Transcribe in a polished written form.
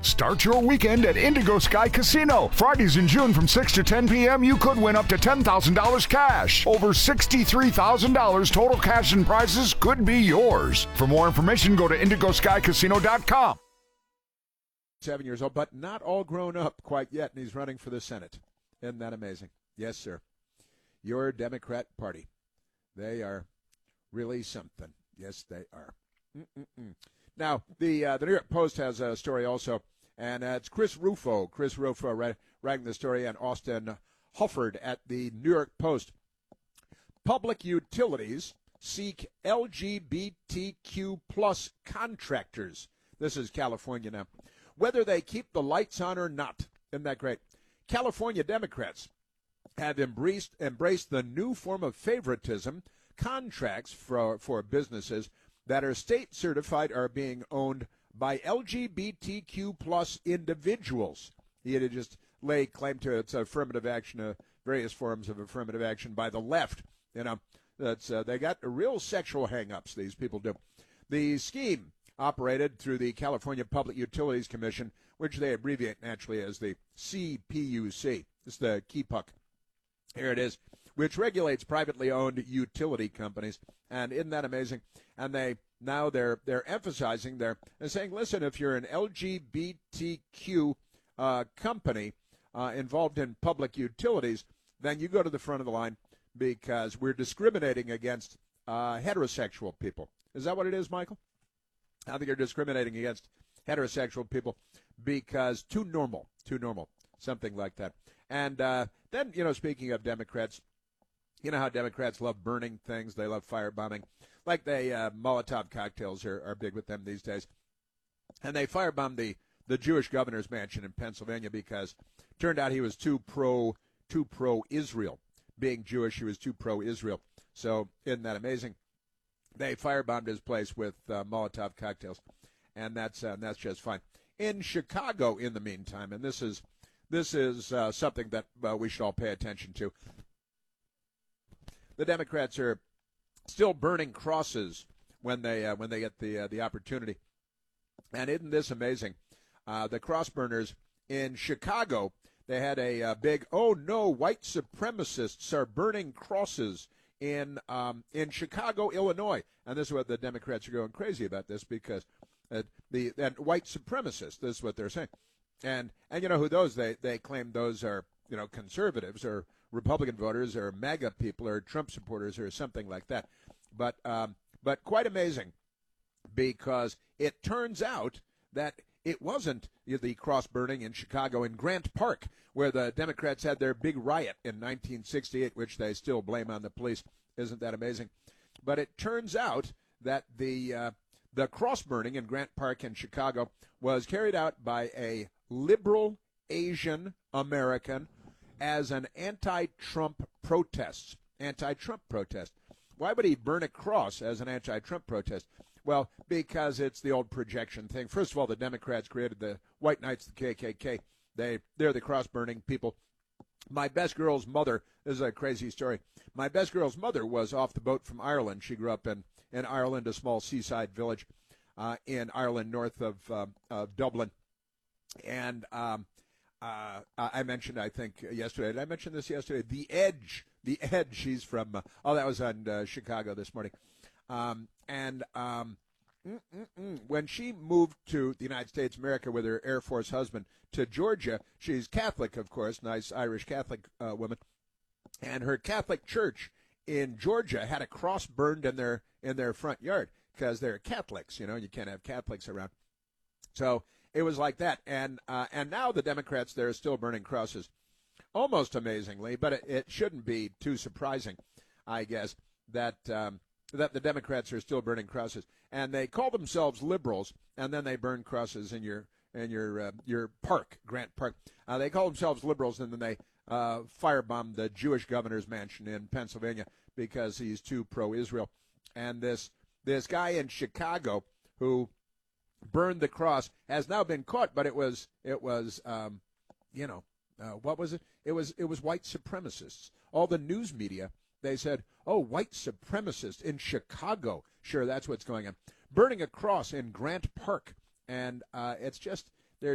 Start your weekend at Indigo Sky Casino. Fridays in June from 6 to 10 p.m., you could win up to $10,000 cash. Over $63,000 total cash and prizes could be yours. For more information, go to IndigoSkyCasino.com. 7 years old, but not all grown up quite yet, and he's running for the Senate. Isn't that amazing? Yes, sir. Your Democrat Party. They are really something. Yes, they are. Now, the New York Post has a story also, and it's Chris Rufo. Chris Rufo writing the story, and Austin Hufford at the New York Post. Public utilities seek LGBTQ plus contractors. This is California now. Whether they keep the lights on or not. Isn't that great? California Democrats have embraced the new form of favoritism. Contracts for businesses that are state certified are being owned by LGBTQ plus individuals. He had just laid claim to its affirmative action, various forms of affirmative action by the left. You know, that's they got real sexual hang-ups, these people do. The scheme operated through the California Public Utilities Commission, which they abbreviate naturally as the CPUC. It's the KPUC. Here it is, which regulates privately owned utility companies. And isn't that amazing? And they're emphasizing, they're saying, listen, if you're an LGBTQ company involved in public utilities, then you go to the front of the line because we're discriminating against heterosexual people. Is that what it is, Michael? I think you're discriminating against heterosexual people because too normal, something like that. And then, speaking of Democrats, you know how Democrats love burning things. They love firebombing. Like Molotov cocktails are big with them these days. And they firebombed the Jewish governor's mansion in Pennsylvania because it turned out he was too pro-Israel. Being Jewish, he was too pro-Israel. So isn't that amazing? They firebombed his place with Molotov cocktails, and that's just fine. In Chicago, in the meantime, and this is something that we should all pay attention to. The Democrats are still burning crosses when they get the opportunity, and isn't this amazing? The cross burners in Chicago, they had a big "oh no, white supremacists are burning crosses" in Chicago, Illinois, and this is what the Democrats are going crazy about this because the white supremacists. This is what they're saying, and you know who those they claim those are conservatives or Republican voters or MAGA people or Trump supporters or something like that, but quite amazing because it turns out that it wasn't the cross burning in Chicago in Grant Park, where the Democrats had their big riot in 1968, which they still blame on the police. Isn't that amazing? But it turns out that the cross burning in Grant Park in Chicago was carried out by a liberal Asian American as an anti-Trump protest. Anti-Trump protest. Why would he burn a cross as an anti-Trump protest? Well, because it's the old projection thing. First of all, the Democrats created the White Knights, the KKK. They're the cross-burning people. My best girl's mother, this is a crazy story. My best girl's mother was off the boat from Ireland. She grew up in Ireland, a small seaside village in Ireland north of Dublin. And I mentioned, I think, yesterday. Did I mention this yesterday? The Edge. She's from, that was on Chicago this morning. When she moved to the United States of America with her Air Force husband to Georgia, she's Catholic, of course, nice Irish Catholic woman, and her Catholic church in Georgia had a cross burned in their front yard because they're Catholics. You can't have Catholics around. So it was like that, and now the Democrats, they're still burning crosses, almost amazingly, but it shouldn't be too surprising, I guess, that the Democrats are still burning crosses, and they call themselves liberals, and then they burn crosses in your park, Grant Park. They call themselves liberals, and then they firebomb the Jewish governor's mansion in Pennsylvania because he's too pro-Israel. And this guy in Chicago who burned the cross has now been caught, but it was what was it? It was white supremacists. All the news media, they said, oh, white supremacists in Chicago. Sure, that's what's going on. Burning a cross in Grant Park. And it's just